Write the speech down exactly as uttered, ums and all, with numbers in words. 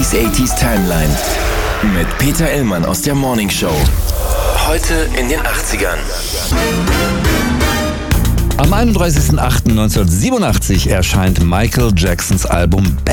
neunziger achtziger Timeline mit Peter Illmann aus der Morning Show. Heute in den achtzigern. Am einunddreißigsten achten neunzehnhundertsiebenundachtzig erscheint Michael Jacksons Album